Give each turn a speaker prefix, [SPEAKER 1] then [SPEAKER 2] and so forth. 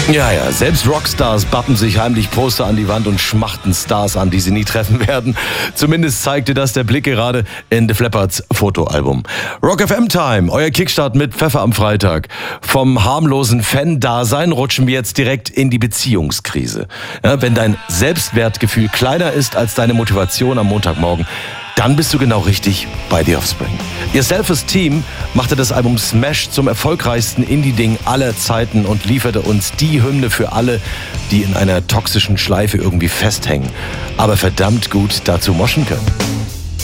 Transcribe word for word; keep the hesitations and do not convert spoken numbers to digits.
[SPEAKER 1] Ja, ja, selbst Rockstars bappen sich heimlich Poster an die Wand und schmachten Stars an, die sie nie treffen werden. Zumindest zeigte das der Blick gerade in The Fleppards Fotoalbum. Rock F M Time, euer Kickstart mit Pfeffer am Freitag. Vom harmlosen Fan-Dasein rutschen wir jetzt direkt in die Beziehungskrise. Ja, wenn dein Selbstwertgefühl kleiner ist als deine Motivation am Montagmorgen, dann bist du genau richtig bei The Offspring. Ihr Self-Esteem machte das Album Smash zum erfolgreichsten Indie-Ding aller Zeiten und lieferte uns die Hymne für alle, die in einer toxischen Schleife irgendwie festhängen, aber verdammt gut dazu moschen können.